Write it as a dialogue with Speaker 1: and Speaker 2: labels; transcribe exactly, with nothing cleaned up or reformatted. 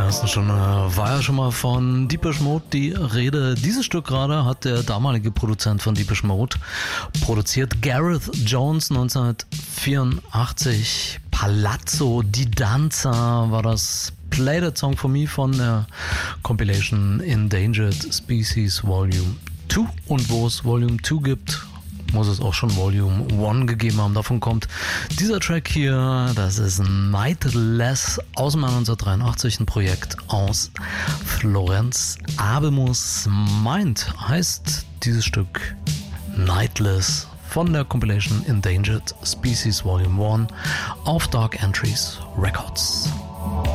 Speaker 1: ersten Stunde war ja schon mal von Depeche Mode die Rede. Dieses Stück gerade hat der damalige Produzent von Depeche Mode produziert, Gareth Jones, neunzehnhundertvierundachtzig. Palazzo di Danza war das Play That Song For Me von der Compilation Endangered Species Volume zwei. Und wo es Volume zwei gibt, muss es auch schon Volume eins gegeben haben. Davon kommt dieser Track hier, das ist Nightless aus dem Jahr neunzehnhundertdreiundachtzig, ein Projekt aus Florenz. Abemus Mind heißt dieses Stück, Nightless von der Compilation Endangered Species Volume eins auf Dark Entries Records.